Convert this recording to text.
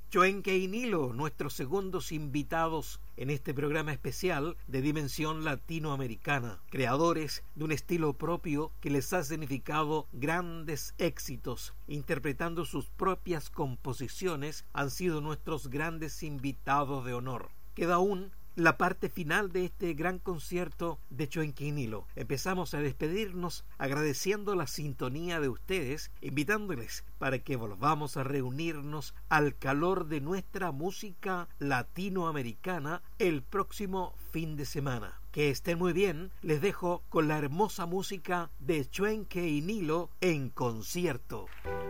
Choenque y Nilo, nuestros segundos invitados en este programa especial de dimensión latinoamericana, creadores de un estilo propio que les ha significado grandes éxitos, interpretando sus propias composiciones, han sido nuestros grandes invitados de honor. Queda aún la parte final de este gran concierto de Choenque y Nilo. Empezamos a despedirnos agradeciendo la sintonía de ustedes, invitándoles para que volvamos a reunirnos al calor de nuestra música latinoamericana el próximo fin de semana. Que estén muy bien, les dejo con la hermosa música de Choenque y Nilo en concierto.